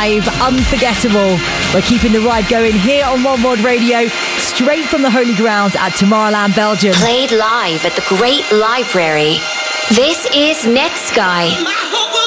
live, unforgettable. We're keeping the ride going here on One World Radio, straight from the Holy Ground at Tomorrowland, Belgium. Played live at the Great Library. This is Netsky.